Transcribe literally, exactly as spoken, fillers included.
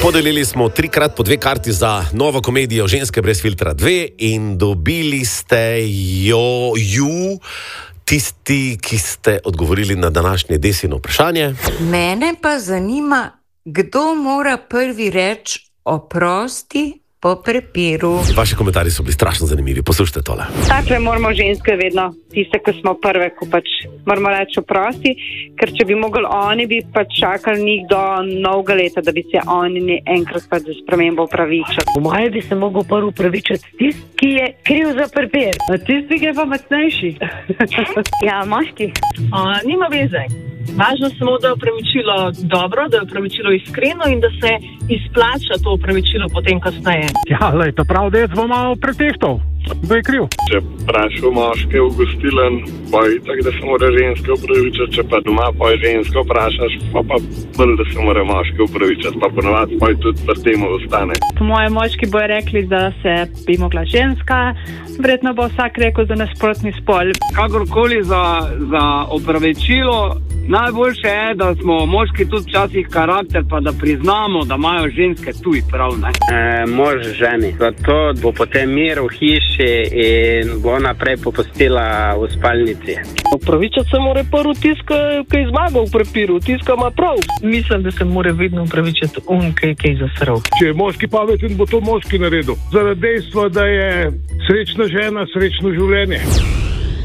Podelili smo trikrat po dve karti za novo komedijo Ženske brez filtra dve in dobili ste jo, ju, tisti, ki ste odgovorili na današnje Desino vprašanje. Mene pa zanima, kdo mora prvi reči oprosti po prepiru. Vaši komentarji so bili strašno zanimivi. Poslušajte tole. Takle moramo ženske vedno, tiste, ki smo prve, ko pač moramo reči oprosti, ker če bi mogli oni, bi pač čakali njih do novega leta, da bi se oni enkrat pač za spremembo upravičili. Po moje bi se mogel prvi upravičiti tisti, ki je kriv za prepir. Tisti, ki je pa močnejši. Ja, moški. Uh, nima veze. Važno samo, da je opravičilo dobro, da je opravičilo iskreno in da se izplača to opravičilo potem kasneje. Ja, lej, to prav, da je zelo malo pretehtal. Kdo je kriv? Če vprašal moške v gostilen, pa je tako, da se mora ženske upravičati, če pa doma pa je žensko vprašaš, pa pa bolj, da se mora moške upravičati, pa ponovadi pa je tudi pri temu ostane. Po moje moški bojo rekli, da se bi mogla ženska, verjetno bo vsak rekel za nasprotni spol. Kakorkoli za, za opravičilo, najboljše je, da smo moški tudi včasih karakter, pa da priznamo, da imajo ženske tuj prav, ne? E, mož ženi, zato bo potem mir v hiši in bo naprej popustila v spalnici. Opravičati se mora prvi tiska, ki je zmagal v prepiru, tiska ima prav. Mislim, da se mora vedno upravičati on, ki je zasral. Če je moški pameten, bo to moški naredil. Zaradi dejstva, da je srečna žena, srečno življenje.